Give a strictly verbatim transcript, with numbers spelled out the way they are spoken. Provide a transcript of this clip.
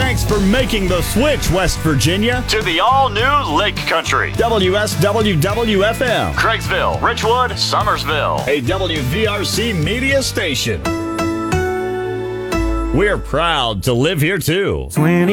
Thanks for making the switch, West Virginia, to the all-new Lake Country. W S W W F M, Craigsville, Richwood, Somersville. a W V R C media station. We're proud to live here, too.